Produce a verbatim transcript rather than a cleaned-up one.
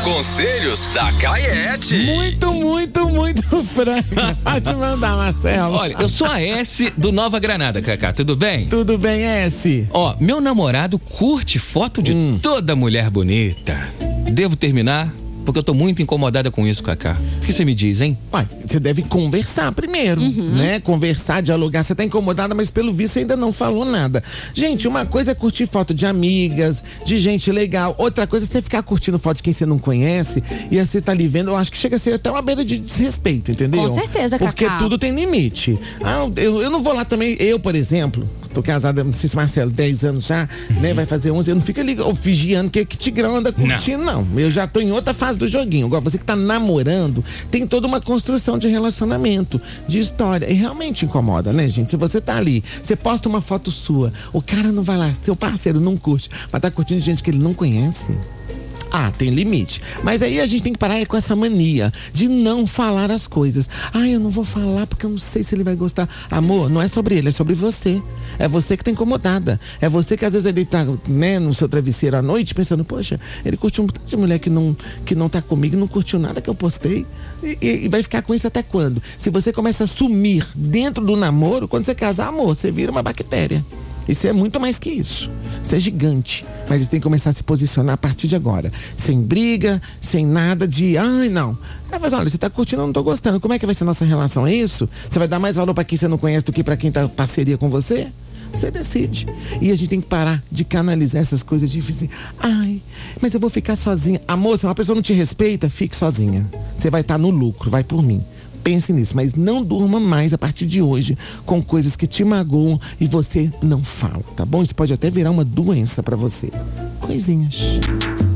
Conselhos da Caiete. Muito, muito, muito franca. Pode mandar, Marcelo. Olha, eu sou a S do Nova Granada, Cacá, tudo bem? Tudo bem, S? Ó, meu namorado curte foto de hum. toda mulher bonita. Devo terminar? Porque eu tô muito incomodada com isso, Cacá. O que você me diz, hein? Ué, você deve conversar primeiro, uhum. né? Conversar, dialogar. Você tá incomodada, mas pelo visto ainda não falou nada. Gente, uma coisa é curtir foto de amigas, de gente legal. Outra coisa é você ficar curtindo foto de quem você não conhece e você tá ali vendo, eu acho que chega a ser até uma beira de desrespeito, entendeu? Com certeza, Cacá. Porque tudo tem limite. Ah, eu, eu não vou lá também, eu, por exemplo... Tô casada, não sei se Marcelo, dez anos já, uhum. né? Vai fazer onze, eu não fica ali oh, vigiando que, que Tigrão anda curtindo, não. não. Eu já tô em outra fase do joguinho. Agora, você que tá namorando, tem toda uma construção de relacionamento, de história. E realmente incomoda, né, gente? Se você tá ali, você posta uma foto sua, o cara não vai lá, seu parceiro não curte, mas tá curtindo gente que ele não conhece. Ah, tem limite. Mas aí a gente tem que parar com essa mania de não falar as coisas. Ah, eu não vou falar porque eu não sei se ele vai gostar. Amor, não é sobre ele, é sobre você. É você que tá incomodada. É você que às vezes ele tá, né, no seu travesseiro à noite pensando, poxa, ele curtiu um tanto de mulher que não, que não tá comigo, não curtiu nada que eu postei. E, e, e vai ficar com isso até quando? Se você começa a sumir dentro do namoro, quando você casar, amor, você vira uma bactéria. Isso é muito mais que isso. Isso é gigante. Mas você tem que começar a se posicionar a partir de agora. Sem briga, sem nada de, ai, não. Aí vai, olha, você tá curtindo, eu não tô gostando. Como é que vai ser a nossa relação? É isso? Você vai dar mais valor pra quem você não conhece do que pra quem tá em parceria com você? Você decide. E a gente tem que parar de canalizar essas coisas difíceis. Ai, mas eu vou ficar sozinha. Amor, se uma pessoa não te respeita, fique sozinha. Você vai estar no lucro, vai por mim. Pense nisso, mas não durma mais a partir de hoje com coisas que te magoam e você não fala, tá bom? Isso pode até virar uma doença pra você. Coisinhas.